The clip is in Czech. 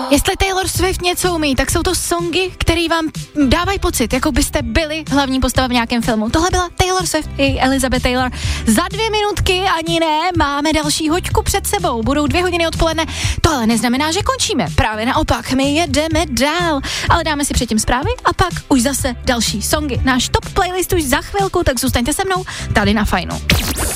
Jestli Taylor Swift něco umí, tak jsou to songy, které vám dávají pocit, jako byste byli hlavní postava v nějakém filmu. Tohle byla Taylor Swift i Elizabeth Taylor. Za 2 minutky ani ne, máme další hoďku před sebou. Budou 2 hodiny odpoledne. To ale neznamená, že končíme. Právě naopak, my jedeme dál. Ale dáme si předtím zprávy a pak už zase další songy. Náš top playlist už za chvilku, tak zůstaňte se mnou tady na Fajnu.